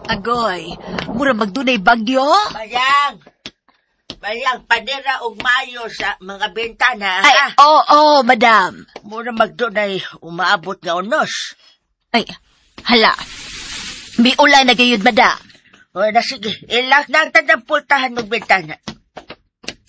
Agoy, mura magdunay bagyo? Bayang, panira og mayo sa mga bintana, Ay, ha? oo, madam. Mura magdunay umaabot nga unos. Ay, hala. May ulan na gayud, madam. O na sige, ilang nang tadampultahan ng bintana.